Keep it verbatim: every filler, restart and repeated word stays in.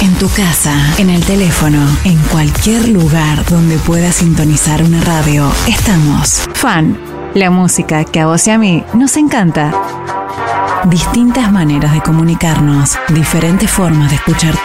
En tu casa, en el teléfono, en cualquier lugar donde puedas sintonizar una radio, estamos. Fan, la música que a vos y a mí nos encanta. Distintas maneras de comunicarnos, diferentes formas de escuchar